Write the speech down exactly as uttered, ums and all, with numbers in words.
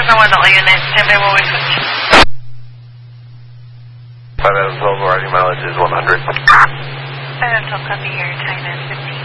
Crescent one, all units, stand by while we switch. five out of twelve, riding mileage is one hundred. five out of twelve, copy here, China fifteen.